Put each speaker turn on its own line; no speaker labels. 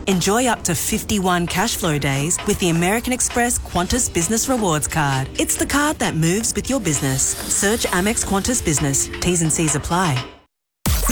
Enjoy up to 51 cash flow days with the American Express Qantas Business Rewards Card. It's the card that moves with your business. Search Amex Qantas Business. T's and C's apply.